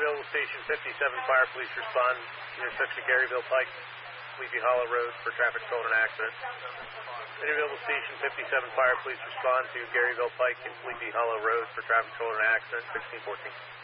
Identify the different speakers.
Speaker 1: available station 57 Fire Police respond intersection of Garyville Pike, Sleepy Hollow Road for traffic control and accident. Any available station 57 Fire Police respond to Garyville Pike and Sleepy Hollow Road for traffic control and accident 1614.